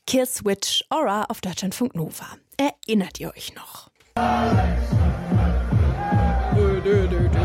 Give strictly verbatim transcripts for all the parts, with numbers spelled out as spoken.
Killswitch Aura auf Deutschlandfunk Nova. Erinnert ihr euch noch? Dö, dö, dö, dö.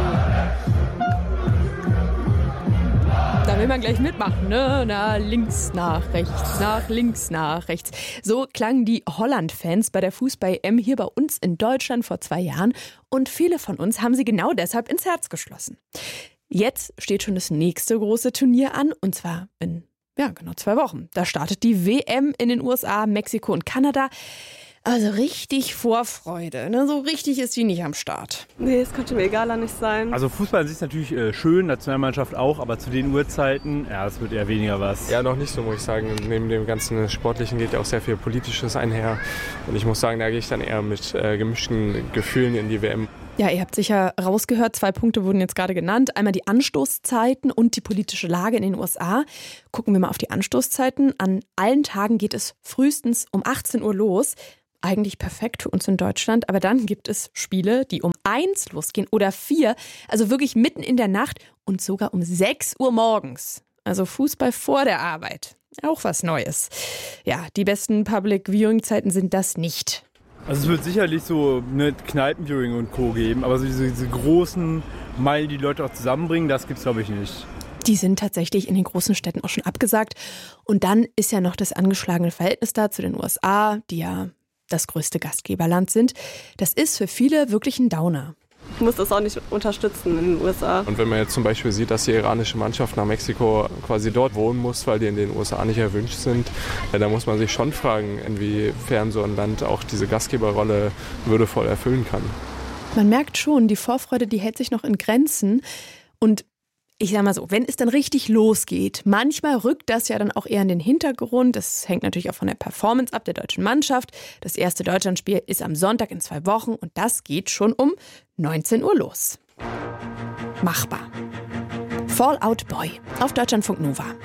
Da will man gleich mitmachen, ne? Na, links nach rechts, nach links nach rechts. So klangen die Holland-Fans bei der Fußball-E M hier bei uns in Deutschland vor zwei Jahren. Und viele von uns haben sie genau deshalb ins Herz geschlossen. Jetzt steht schon das nächste große Turnier an, und zwar in, ja, genau zwei Wochen. Da startet die W M in den U S A, Mexiko und Kanada. Also richtig Vorfreude, ne? So richtig ist die nicht am Start. Nee, es könnte mir egaler nicht sein. Also Fußball an sich ist natürlich äh, schön, Nationalmannschaft auch, aber zu den Uhrzeiten, ja, es wird eher weniger was. Ja, noch nicht so, muss ich sagen. Neben dem ganzen Sportlichen geht ja auch sehr viel Politisches einher. Und ich muss sagen, da gehe ich dann eher mit äh, gemischten Gefühlen in die W M. Ja, ihr habt sicher rausgehört, zwei Punkte wurden jetzt gerade genannt. Einmal die Anstoßzeiten und die politische Lage in den U S A. Gucken wir mal auf die Anstoßzeiten. An allen Tagen geht es frühestens um achtzehn Uhr los. Eigentlich perfekt für uns in Deutschland, aber dann gibt es Spiele, die um eins losgehen oder vier, also wirklich mitten in der Nacht und sogar um sechs Uhr morgens. Also Fußball vor der Arbeit. Auch was Neues. Ja, die besten Public-Viewing-Zeiten sind das nicht. Also es wird sicherlich so eine Kneipenviewing und Co. geben, aber so diese, diese großen Meilen, die, die Leute auch zusammenbringen, das gibt's glaube ich nicht. Die sind tatsächlich in den großen Städten auch schon abgesagt. Und dann ist ja noch das angeschlagene Verhältnis da zu den U S A, die ja das größte Gastgeberland sind. Das ist für viele wirklich ein Downer. Ich muss das auch nicht unterstützen in den U S A. Und wenn man jetzt zum Beispiel sieht, dass die iranische Mannschaft nach Mexiko quasi dort wohnen muss, weil die in den U S A nicht erwünscht sind, ja, da muss man sich schon fragen, inwiefern so ein Land auch diese Gastgeberrolle würdevoll erfüllen kann. Man merkt schon, die Vorfreude, die hält sich noch in Grenzen. Und ich sag mal so, wenn es dann richtig losgeht, manchmal rückt das ja dann auch eher in den Hintergrund. Das hängt natürlich auch von der Performance ab der deutschen Mannschaft. Das erste Deutschlandspiel ist am Sonntag in zwei Wochen und das geht schon um neunzehn Uhr los. Machbar. Fall Out Boy auf Deutschlandfunk Nova.